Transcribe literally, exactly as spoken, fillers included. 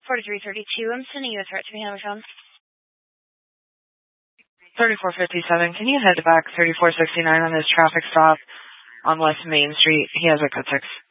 forty-three thirty-two, I'm sending you a threat to be Hamilton. thirty-four fifty-seven, can you head back thirty-four sixty-nine on this traffic stop on West Main Street? He has a code six.